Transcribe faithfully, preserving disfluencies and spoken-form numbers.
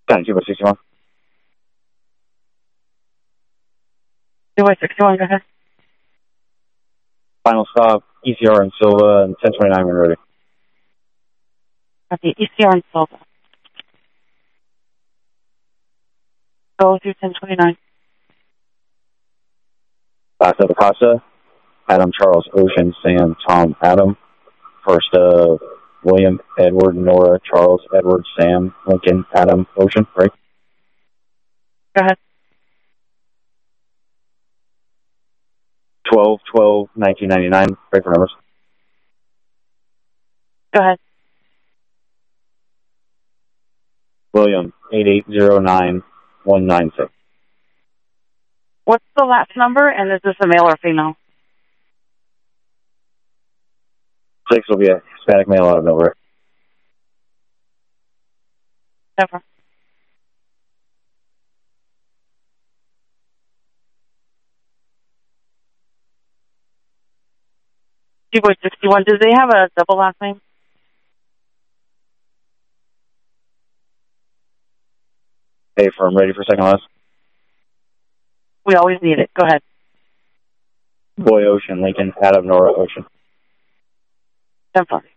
County two by sixty-one. two by sixty-one, go ahead. Final stop, E C R and Silva, and ten twenty-nine when ready. Copy, E C R and Silva. Go through ten twenty-nine. Last up, Acosta, Adam, Charles, Ocean, Sam, Tom, Adam. First of William, Edward, Nora, Charles, Edward, Sam, Lincoln, Adam, Ocean, right? Go ahead. twelve twelve nineteen ninety-nine, break for numbers. Go ahead. William, eight eight zero nine one nine six. What's the last number, and is this a male or female? Six will be a Hispanic male out of nowhere. Never. two by sixty-one, do they have a double last name? Hey, firm, ready for second last? We always need it. Go ahead. Boy, Ocean, Lincoln, Adam, Nora, Ocean. ten four.